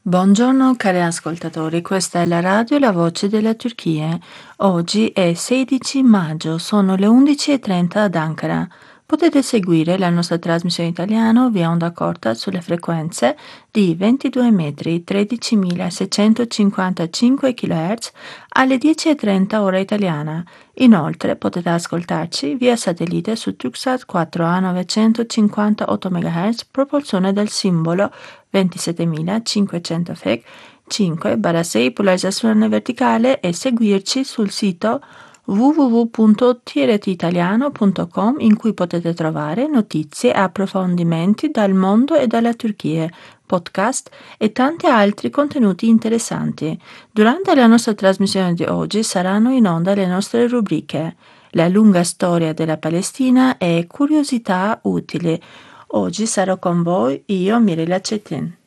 Buongiorno cari ascoltatori, questa è la radio La Voce della Turchia. Oggi è 16 maggio, sono le 11:30 ad Ankara. Potete seguire la nostra trasmissione italiana via onda corta sulle frequenze di 22 metri, 13.655 kHz alle 10:30 ora italiana. Inoltre potete ascoltarci via satellite su Turksat 4A 958 MHz, propulsione del simbolo 27500 FEC 5/6 polarizzazione verticale e seguirci sul sito www.tretitaliano.com in cui potete trovare notizie e approfondimenti dal mondo e dalla Turchia, podcast e tanti altri contenuti interessanti. Durante la nostra trasmissione di oggi saranno in onda le nostre rubriche La lunga storia della Palestina e Curiosità utili. Oggi sarò con voi io, Mirella Cetin.